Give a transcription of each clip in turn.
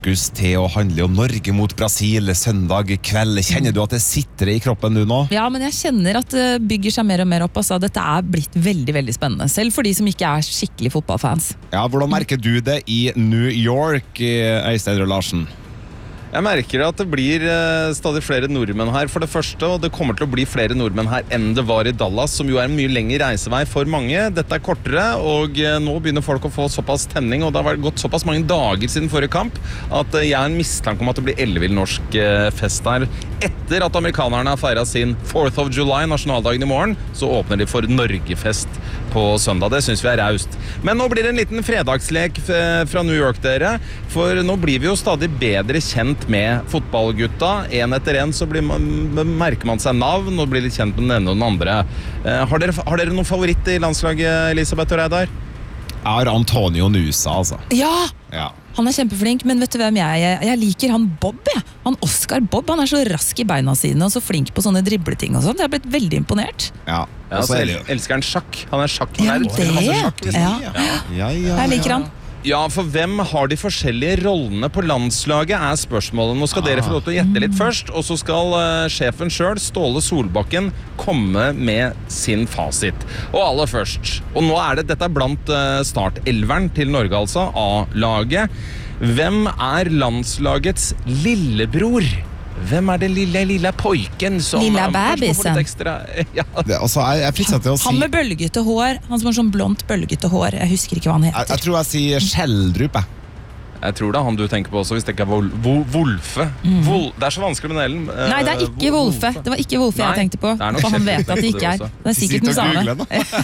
Fokus til å handle om Norge mot Brasil søndag kveld. Kjenner du at det sitter i kroppen du nå? Ja, men jeg kjenner at det bygger seg mer og mer opp. Altså. Dette blitt veldig, veldig spennende. Selv for de som ikke skikkelig fotballfans. Ja, hvordan merker du det i New York, Øystein Larsen? Jeg merker at det blir stadig flere nordmenn her for det første, og det kommer til å bli flere nordmenn her enn det var i Dallas, som jo en mye lengre reisevei for mange. Dette kortere, og nå begynner folk å få såpass tenning, og det har gått såpass mange dager siden forrige kamp, at jeg har en mistanke om at det blir ellevill norsk fest her. Etter at amerikanerne har feiret sin 4th of July, nasjonaldagen i morgen, så åpner de for Norgefest på søndag. Det synes vi raust. Men nå blir det en liten fredagslek fra New York, dere, for nå blir vi jo stadig bedre kjent med fotballgutta. En etter en så merker man seg navn og blir litt kjent med den ene og den andre. Har dere noen favoritt i landslaget, Elisabeth og Reidar? Jeg har Antonio Nusa, altså. Ja! Ja. Han kjempeflink, men vet du hvem jeg liker? Han Bob, jeg. Han Oscar Bob, han så rask i beina sine og så flink på sånne dribleting og sånt. Jeg har blitt veldig imponert. Ja, og så elsker han sjakk. Han sjakknerd. Ja, jeg liker han. Ja, for hvem har de forskjellige rollene på landslaget spørsmålet. Nå skal dere få lov til å gjette litt først, og så skal sjefen selv, Ståle Solbakken, komme med sin fasit. Og aller først, og nå dette blant startelveren til Norge altså, A-laget. Hvem landslagets lillebror? Hvem den lille pojken som lille babyen? Ja. Jeg fristet til å si han med bølgete hår, han som har sånn blondt bølgete hår. Jeg husker ikke hva han heter. Jeg tror jeg sier Skjeldrup. Jeg tror det han du tenker på også, hvis det ikke Wolfe. Det så vanskelig med Ellen. Nei, det ikke Wolfe. Det var ikke Wolfe jeg tenkte på. For han vet at det ikke Det sikkert den samme.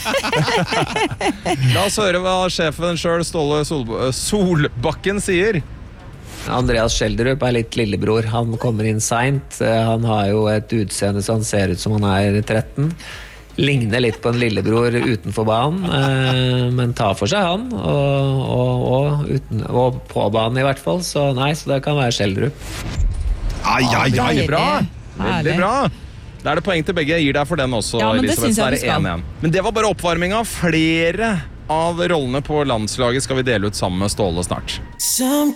La oss høre hva sjefen selv, Ståle Solbakken, sier. Andreas Schjelderup litt lillebror. Han kommer inn sent. Han har jo et utseende så han ser ut som han 13. Ligner litt på en lillebror utenfor banen, men tar for seg han. Og på banen i hvert fall. Så det kan være Schjelderup. Veldig bra! Veldig bra! Da det poeng til begge. Jeg gir deg for den også, ja, men Elisabeth. Det synes jeg 1-1. Men det var bare oppvarming av flere av rollene på landslaget skal vi dele ut sammen med Ståle snart.